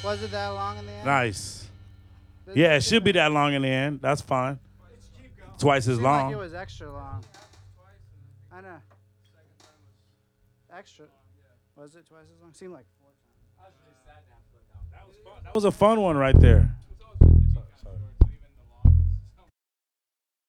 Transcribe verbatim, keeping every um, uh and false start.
Was it that long in the end? Nice. Yeah, it should be that long in the end. That's fine. Twice as Seemed like long. it was extra long. I know. Extra. Was it twice as long? Seemed like four times. That was a fun one right there.